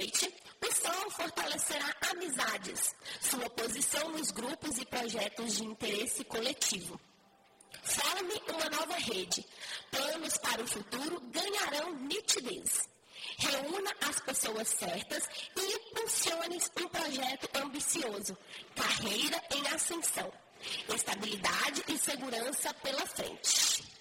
noite, o sol fortalecerá amizades, sua posição nos grupos e projetos de interesse coletivo. Forme uma nova rede. Planos para o futuro ganharão nitidez. Reúna as pessoas certas e impulsione um projeto ambicioso. Carreira em ascensão. Estabilidade e segurança pela frente.